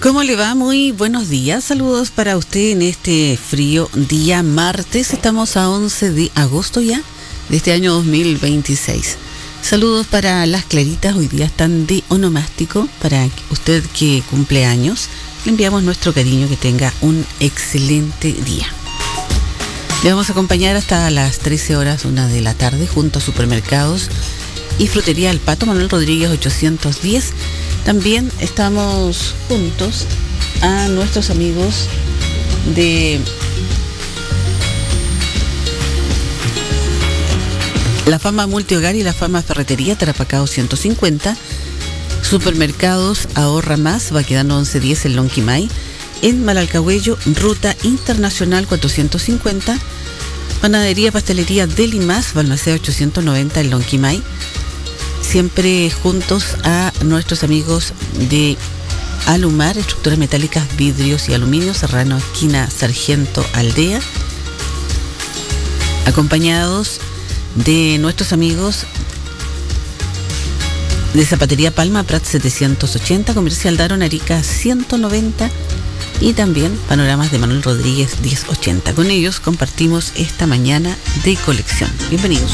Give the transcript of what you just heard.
¿Cómo le va? Muy buenos días. Saludos para usted en este frío día martes. Estamos a 11 de agosto ya de este año 2026. Saludos para las claritas. Hoy día están de onomástico. Para usted que cumple años, le enviamos nuestro cariño. Que tenga un excelente día. Le vamos a acompañar hasta las 13 horas, 1 de la tarde, junto a Supermercados y Frutería El Pato, Manuel Rodríguez 810. También estamos juntos a nuestros amigos de la Fama Multihogar y la Fama Ferretería, Tarapacá 150. Supermercados Ahorra Más, Baquedano 1110 en Lonquimay. En Malalcahuello, Ruta Internacional 450. Panadería Pastelería Delimás, Balmaceda 890 en Lonquimay. Siempre juntos a nuestros amigos de Alumar, estructuras metálicas, vidrios y aluminio, Serrano, esquina Sargento Aldea. Acompañados de nuestros amigos de Zapatería Palma, Prat 780, Comercial Daron, Arica 190 y también Panoramas de Manuel Rodríguez 1080. Con ellos compartimos esta mañana de colección. Bienvenidos.